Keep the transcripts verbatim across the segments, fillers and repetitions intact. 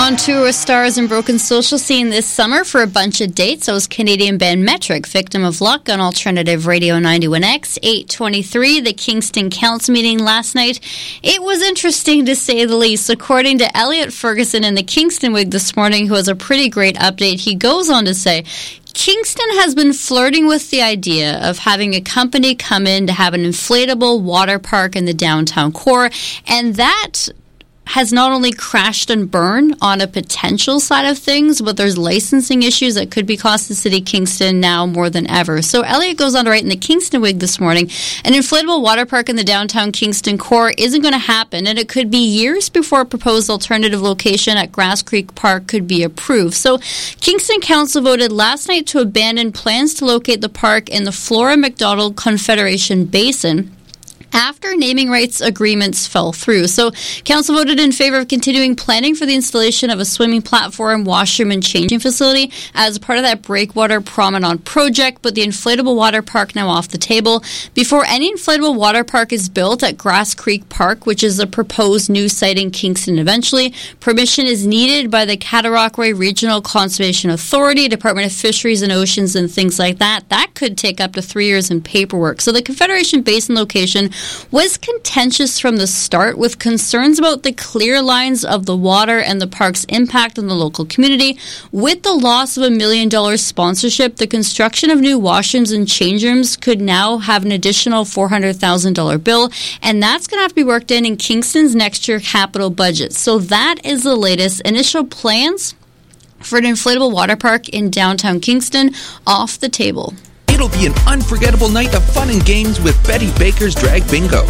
On tour with stars and Broken Social Scene this summer for a bunch of dates. That was Canadian band Metric, Victim of Luck on Alternative Radio ninety-one X. eight twenty-three, the Kingston Council meeting last night. It was interesting to say the least. According to Elliot Ferguson in the Kingston Wig this morning, who has a pretty great update, he goes on to say, Kingston has been flirting with the idea of having a company come in to have an inflatable water park in the downtown core, and that has not only crashed and burned on a potential side of things, but there's licensing issues that could be costing the city of Kingston now more than ever. So Elliot goes on to write in the Kingston Wig this morning, an inflatable water park in the downtown Kingston core isn't going to happen, and it could be years before a proposed alternative location at Grass Creek Park could be approved. So Kingston Council voted last night to abandon plans to locate the park in the Flora McDonald Confederation Basin after naming rights agreements fell through. So council voted in favor of continuing planning for the installation of a swimming platform, washroom, and changing facility as part of that Breakwater Promenade project, but the inflatable water park now off the table. Before any inflatable water park is built at Grass Creek Park, which is a proposed new site in Kingston eventually, permission is needed by the Cataraqui Regional Conservation Authority, Department of Fisheries and Oceans, and things like that. That could take up to three years in paperwork. So the Confederation Basin location was contentious from the start, with concerns about the clear lines of the water and the park's impact on the local community. With the loss of a million dollar sponsorship, the construction of new washrooms and change rooms could now have an additional four hundred thousand dollars bill, and that's going to have to be worked in in Kingston's next year capital budget. So that is the latest. Initial plans for an inflatable water park in downtown Kingston off the table. It'll be an unforgettable night of fun and games with Betty Baker's Drag Bingo.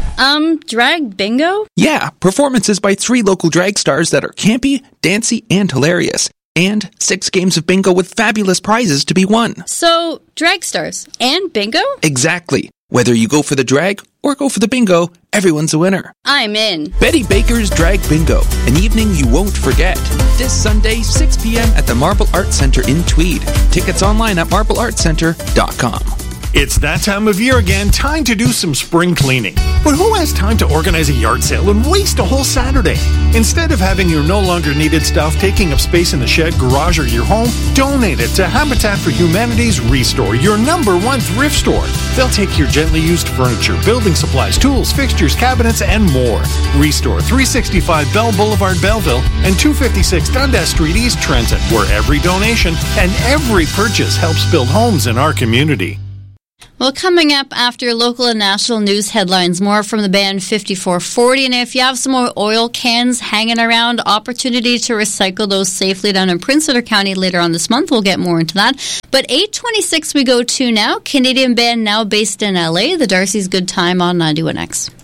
Um, drag bingo? Yeah, performances by three local drag stars that are campy, dancy, and hilarious. And six games of bingo with fabulous prizes to be won. So, drag stars and bingo? Exactly. Whether you go for the drag or go for the bingo, everyone's a winner. I'm in. Betty Baker's Drag Bingo, an evening you won't forget. This Sunday, six p.m. at the Marble Arts Centre in Tweed. Tickets online at marble arts centre dot com. It's that time of year again, time to do some spring cleaning. But who has time to organize a yard sale and waste a whole Saturday? Instead of having your no longer needed stuff taking up space in the shed, garage, or your home, donate it to Habitat for Humanity's Restore, your number one thrift store. They'll take your gently used furniture, building supplies, tools, fixtures, cabinets, and more. Restore, three sixty-five Bell Boulevard, Belleville, and two fifty-six Dundas Street, East Trenton, where every donation and every purchase helps build homes in our community. Well, coming up after local and national news headlines, more from the band fifty-four forty. And if you have some more oil cans hanging around, opportunity to recycle those safely down in Prince Edward County later on this month. We'll get more into that. But eight twenty-six we go to now. Canadian band now based in L A, the Darcy's Good Time on ninety-one X.